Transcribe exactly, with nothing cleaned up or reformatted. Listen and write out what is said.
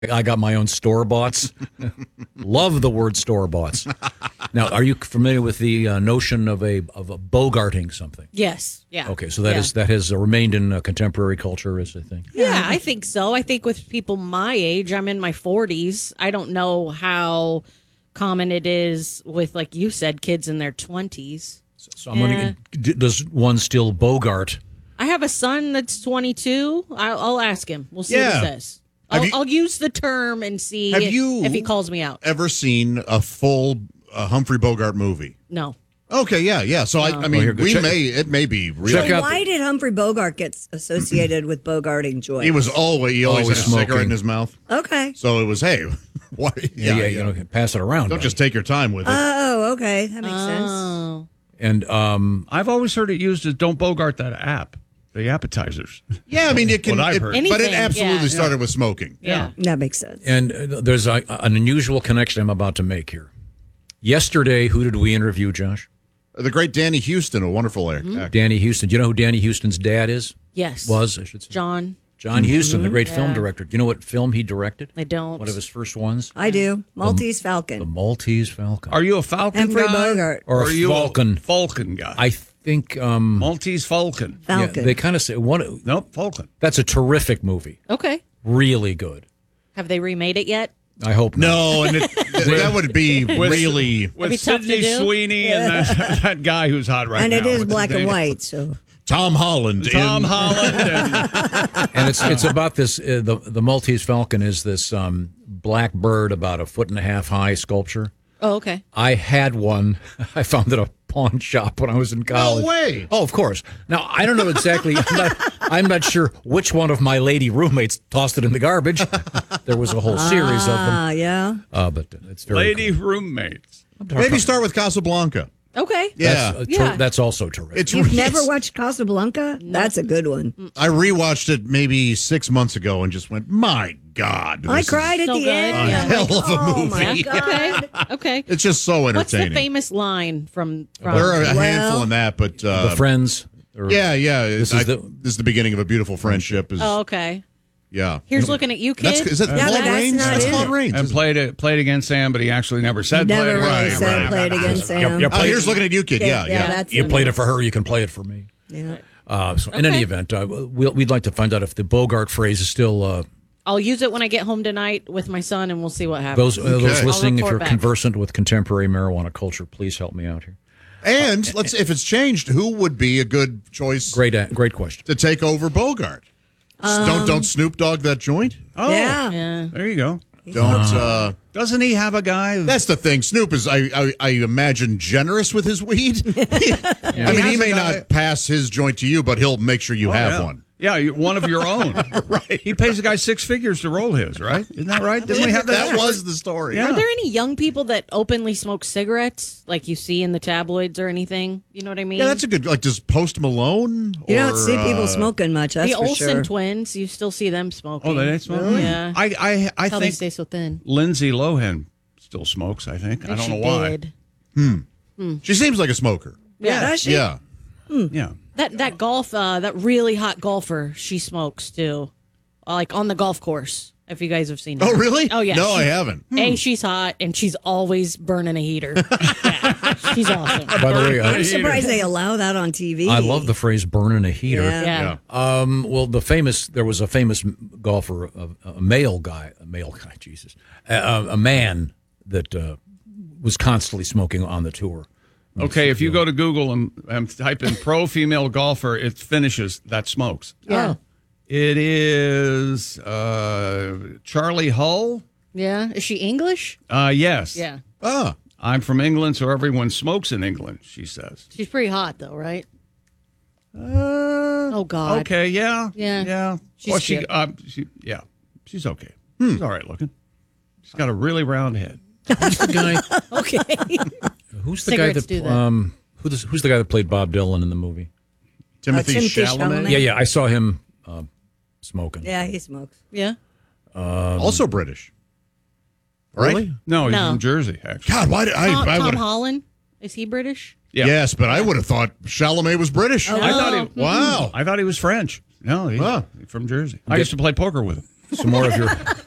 I got my own store-boughts. Love the word store-boughts. Now, are you familiar with the uh, notion of a of a bogarting something? Yes. Yeah. Okay, so that yeah. is that has uh, remained in uh, contemporary culture as a thing. Yeah, I think so. I think with people my age, I'm in my forties. I don't know how common it is with, like you said, kids in their twenties. So I'm wondering, d- does one still bogart? I have a son that's twenty-two. I'll, I'll ask him. We'll see Yeah. what he says. I'll, you- I'll use the term and see Have if, you if he calls me out. Ever seen a full uh, Humphrey Bogart movie? No. Okay, yeah, yeah. So I, I mean, Well, here, go we check- may it may be real. Check out Why the- did Humphrey Bogart get associated with bogarting joy? He was always he always, Always had a cigarette smoking. in his mouth. Okay. So it was, hey, why? Yeah, yeah, you know, pass it around. Don't buddy. just take your time with it. Oh, okay. That makes sense. Oh. And um, I've always heard it used as "Don't Bogart that app," the appetizers. yeah, I mean, it can, What I've it- heard. but it Anything, absolutely yeah. started with smoking. Yeah. That makes sense. and uh, there's a, an unusual connection I'm about to make here. Yesterday, who did we interview, Josh? The great Danny Houston, a wonderful act- actor. Danny Houston. Do you know who Danny Houston's dad is? Yes. Was, I should say. John. John Huston, the great film Yeah. director. Do you know what film he directed? I don't. One of his first ones? I do. Maltese The Falcon. Maltese Falcon. Are you a Falcon Humphrey guy? Bogart. Or a are you Falcon. a Falcon guy? I think um, Maltese Falcon. yeah, Falcon. they kind of say one. Nope, Falcon. That's a terrific movie. Okay. Really good. Have they remade it yet? I hope not. No, and it, that would be really. With be tough to Sidney do. Sweeney and that, that guy who's hot right and now. it is What's his black and name? white, so. Tom Holland. Tom in- Holland. And, And it's it's about this. Uh, the the Maltese Falcon is this um, black bird about a foot and a half high sculpture. Oh, okay. I had one. I found it at a pawn shop when I was in college. way. Oh, of course. Now I don't know exactly. I'm not, I'm not sure which one of my lady roommates tossed it in the garbage. There was a whole series of them. Ah, yeah. Uh, but it's very lady cool. roommates. Maybe start with Casablanca. Okay. Yeah. That's, uh, ter- Yeah. that's also terrific. It's You've re- never it's- watched Casablanca? That's a good one. I rewatched it maybe six months ago and just went, my God. I this cried is at So the good. end. Yeah. I'm hell like, of a oh, movie. my God. Okay. Okay. It's just so What's the entertaining. famous line from? from There are a Well- handful in that, but uh, the Friends. Or, yeah, yeah. This I- is the- this is the beginning of a beautiful friendship. Is Oh, okay. yeah. Here's looking at you, kid. That's is that Yeah, Claude but that's Rains? not That's in Claude it. Rains. And played it played against Sam, but he actually never said Never played really against said Sam. play it against Sam. Yep, Oh, here's looking at you, kid. Yeah, Yeah, yeah. that's You the played one. it for her. You can play it for me. Yeah. Uh, so in any Okay. event, uh, we'll, we'd like to find out if the Bogart phrase is still uh, I'll use it when I get home tonight with my son, and we'll see what happens. those. Uh, those Okay. listening, if I'll you're report back. conversant with contemporary marijuana culture, please help me out here. And let's if it's changed, who would be a good choice Great, uh, great question. to take over Bogart? don't don't Snoop Dogg that joint? Oh, Yeah. Yeah. there you go. Don't. Uh, Doesn't he have a guy? that's the thing. Snoop is, I, I, I imagine, generous with his weed. I mean, he has may a guy- not pass his joint to you, but he'll make sure you Oh, have yeah. one. Yeah, you- one of your own. Right. He pays the guy six figures to roll his, right? Isn't that right? Didn't we have that? That was the story. Yeah. Are there any young people that openly smoke cigarettes, like you see in the tabloids or anything? You know what I mean? Yeah, that's a good. Like, does Post Malone? You don't or, see people uh, smoking much, that's the for Olsen sure. twins. You still see them smoking. Oh, they smoke? Yeah. I I, I How they think stay so thin. Lindsay Lohan still smokes, I think. I don't she know why. did. She seems like a smoker. Yeah. Does she? Yeah. Yeah. That that golf, uh, that really hot golfer, she smokes too, Uh, like on the golf course. If you guys have seen her. Oh, really? Oh, yeah. No, She- I haven't. A, she's hot, and she's always burning a heater. Yeah, she's awesome. By the way, I'm uh, surprised they allow that on T V. I love the phrase "burning a heater." Yeah. Yeah. Um, well, the famous there was a famous golfer, a, a male guy, a male guy, Jesus, a, a man that uh, was constantly smoking on the tour. Okay, if you go to Google and, and type in pro female golfer, it finishes that smokes. Yeah. It is uh, Charlie Hull. Yeah. Is she English? Uh, yes. Yeah. Ah, I'm from England, so everyone smokes in England, she says. She's pretty hot, though, right? Uh, Oh, God. Okay, yeah. Yeah. Yeah. She's Well, she, cute. uh, she, yeah, she's okay. She's all right looking. She's got a really round head. Who's the guy? Okay. Who's the Cigarettes guy that, do that. um who this, who's the guy that played Bob Dylan in the movie? Timothy, Timothy Chalamet. Chalamet. Yeah, yeah, I saw him uh, smoking. Yeah, he smokes. Yeah. Also British. Right? Really? No, he's No. from Jersey, actually. God, why did I? Tom, I Tom would. Holland. Is he British? Yeah. Yes, but I would have thought Chalamet was British. Oh. I thought he. Wow. I thought he was French. No, he's Huh. from Jersey. I used to play poker with him. Some more of your